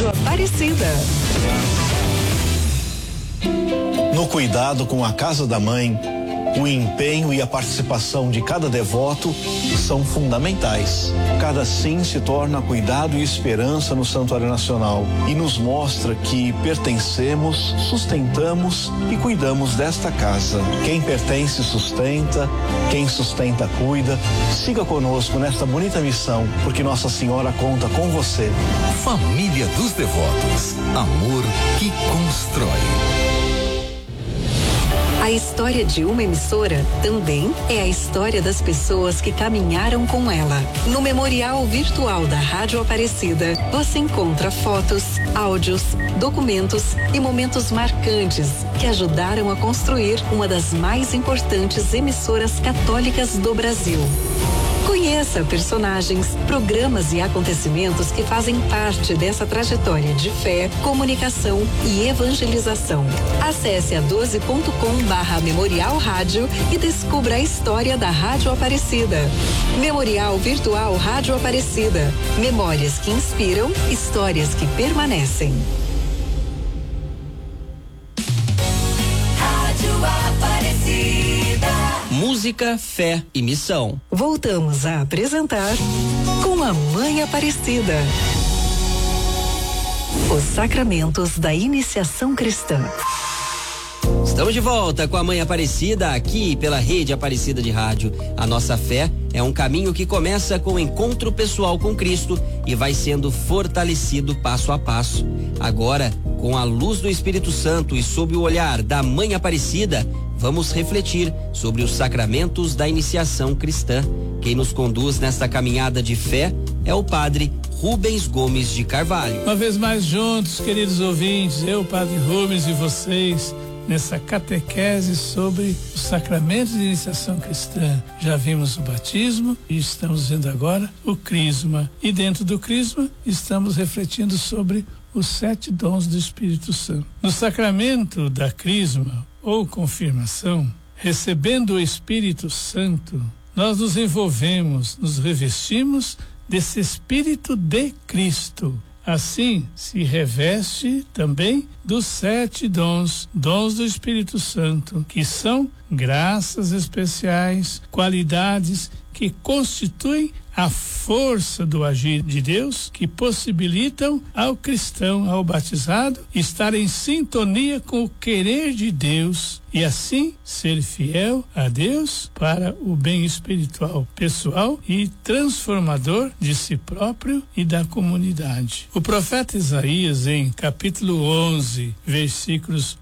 Rádio Aparecida. No cuidado com a casa da mãe, o empenho e a participação de cada devoto são fundamentais. Cada sim se torna cuidado e esperança no Santuário Nacional e nos mostra que pertencemos, sustentamos e cuidamos desta casa. Quem pertence sustenta, quem sustenta cuida. Siga conosco nesta bonita missão, porque Nossa Senhora conta com você. Família dos Devotos, amor que constrói. A história de uma emissora também é a história das pessoas que caminharam com ela. No Memorial Virtual da Rádio Aparecida, você encontra fotos, áudios, documentos e momentos marcantes que ajudaram a construir uma das mais importantes emissoras católicas do Brasil. Conheça personagens, programas e acontecimentos que fazem parte dessa trajetória de fé, comunicação e evangelização. Acesse a 12.com/Memorial Rádio e descubra a história da Rádio Aparecida. Memorial Virtual Rádio Aparecida. Memórias que inspiram, histórias que permanecem. Rádio Aparecida. Música, fé e missão. Voltamos a apresentar Com a Mãe Aparecida. Os sacramentos da iniciação cristã. Estamos de volta com a Mãe Aparecida aqui pela Rede Aparecida de Rádio. A nossa fé é um caminho que começa com o encontro pessoal com Cristo e vai sendo fortalecido passo a passo. Agora, com a luz do Espírito Santo e sob o olhar da Mãe Aparecida, vamos refletir sobre os sacramentos da iniciação cristã. Quem nos conduz nesta caminhada de fé é o Padre Rubens Gomes de Carvalho. Uma vez mais juntos, queridos ouvintes, eu, Padre Rubens, e vocês, nessa catequese sobre os sacramentos de iniciação cristã. Já vimos o batismo e estamos vendo agora o crisma. E dentro do crisma estamos refletindo sobre os 7 dons do Espírito Santo. No sacramento da crisma ou confirmação, recebendo o Espírito Santo, nós nos envolvemos, nos revestimos desse Espírito de Cristo. Assim, se reveste também dos 7 dons do Espírito Santo, que são graças especiais, qualidades que constituem a força do agir de Deus, que possibilitam ao cristão, ao batizado, estar em sintonia com o querer de Deus e assim ser fiel a Deus para o bem espiritual, pessoal e transformador de si próprio e da comunidade. O profeta Isaías, em capítulo 11, versículos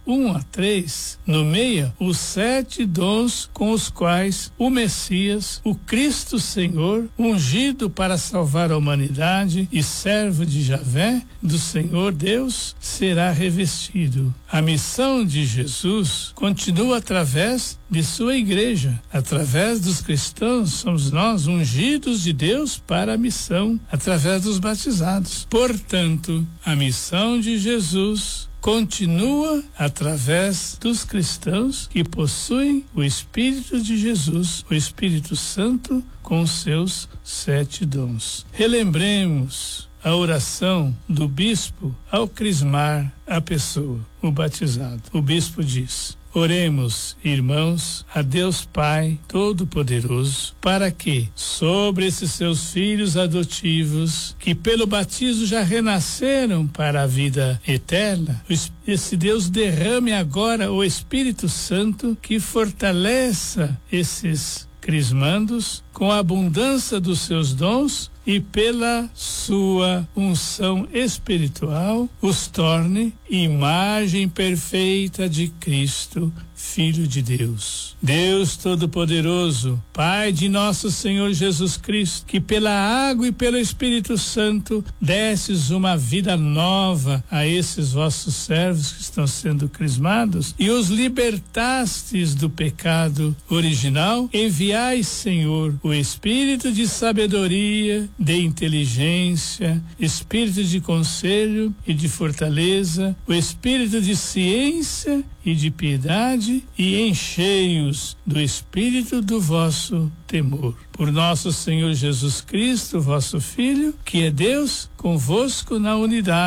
1-3, nomeia os 7 dons com os quais o Messias, o Cristo Senhor, ungido para salvar a humanidade e servo de Javé, do Senhor Deus, será revestido. A missão de Jesus continua através de sua igreja. Através dos cristãos, somos nós ungidos de Deus para a missão, através dos batizados. Portanto, a missão de Jesus continua através dos cristãos que possuem o Espírito de Jesus, o Espírito Santo, com seus 7 dons. Relembremos a oração do bispo ao crismar a pessoa, o batizado. O bispo diz: oremos, irmãos, a Deus Pai Todo-Poderoso, para que, sobre esses seus filhos adotivos, que pelo batismo já renasceram para a vida eterna, esse Deus derrame agora o Espírito Santo que fortaleça esses crismandos com a abundância dos seus dons e pela sua unção espiritual os torne imagem perfeita de Cristo, Filho de Deus. Deus Todo-Poderoso, Pai de nosso Senhor Jesus Cristo, que pela água e pelo Espírito Santo desses uma vida nova a esses vossos servos que estão sendo crismados e os libertastes do pecado original, enviai, Senhor, o Espírito de sabedoria, de inteligência, Espírito de conselho e de fortaleza, o Espírito de ciência e de piedade, e enchei-os do Espírito do vosso temor. Por nosso Senhor Jesus Cristo, vosso Filho, que é Deus, convosco na unidade